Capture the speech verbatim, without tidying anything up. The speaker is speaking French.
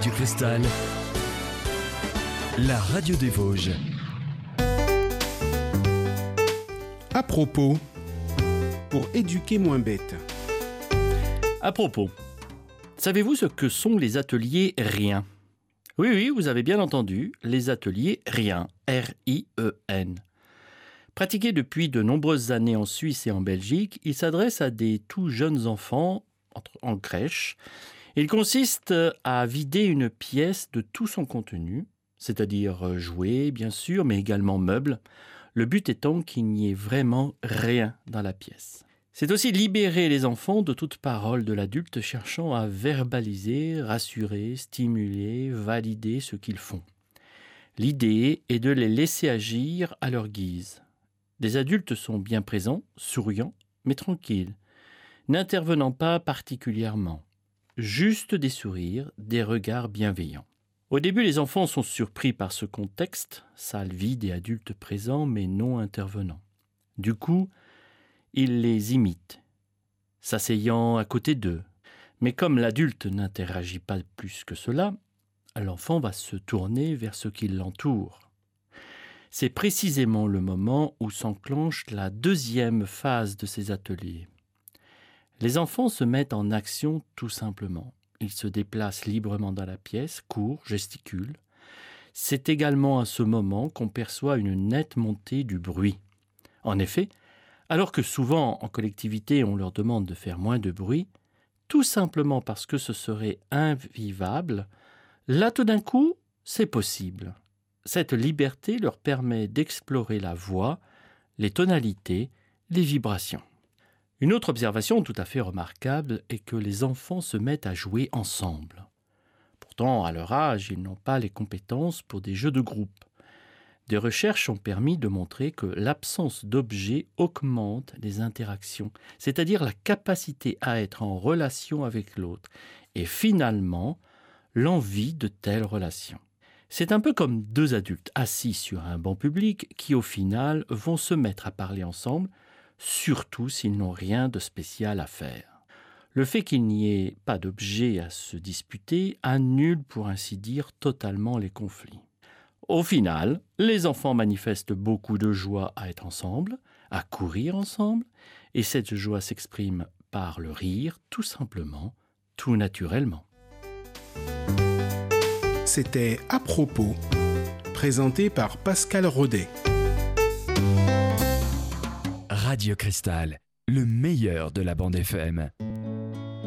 Radio Cristal, la radio des Vosges. À propos, pour éduquer moins bête. À propos, savez-vous ce que sont les ateliers rien ? Oui, oui, vous avez bien entendu, les ateliers rien, R I E N. Pratiqués depuis de nombreuses années en Suisse et en Belgique, ils s'adressent à des tout jeunes enfants en crèche. Il consiste à vider une pièce de tout son contenu, c'est-à-dire jouets, bien sûr, mais également meubles, le but étant qu'il n'y ait vraiment rien dans la pièce. C'est aussi libérer les enfants de toute parole de l'adulte cherchant à verbaliser, rassurer, stimuler, valider ce qu'ils font. L'idée est de les laisser agir à leur guise. Des adultes sont bien présents, souriants, mais tranquilles, n'intervenant pas particulièrement. Juste des sourires, des regards bienveillants. Au début, les enfants sont surpris par ce contexte, salle vide et adultes présents mais non intervenants. Du coup, ils les imitent, s'asseyant à côté d'eux. Mais comme l'adulte n'interagit pas plus que cela, l'enfant va se tourner vers ce qui l'entoure. C'est précisément le moment où s'enclenche la deuxième phase de ces ateliers. Les enfants se mettent en action tout simplement. Ils se déplacent librement dans la pièce, courent, gesticulent. C'est également à ce moment qu'on perçoit une nette montée du bruit. En effet, alors que souvent en collectivité on leur demande de faire moins de bruit, tout simplement parce que ce serait invivable, là tout d'un coup, c'est possible. Cette liberté leur permet d'explorer la voix, les tonalités, les vibrations. Une autre observation tout à fait remarquable est que les enfants se mettent à jouer ensemble. Pourtant, à leur âge, ils n'ont pas les compétences pour des jeux de groupe. Des recherches ont permis de montrer que l'absence d'objets augmente les interactions, c'est-à-dire la capacité à être en relation avec l'autre, et finalement, l'envie de telles relations. C'est un peu comme deux adultes assis sur un banc public qui, au final, vont se mettre à parler ensemble, surtout s'ils n'ont rien de spécial à faire. Le fait qu'il n'y ait pas d'objet à se disputer annule, pour ainsi dire, totalement les conflits. Au final, les enfants manifestent beaucoup de joie à être ensemble, à courir ensemble, et cette joie s'exprime par le rire, tout simplement, tout naturellement. C'était À propos, présenté par Pascal Rodet. Radio Cristal, le meilleur de la bande F M.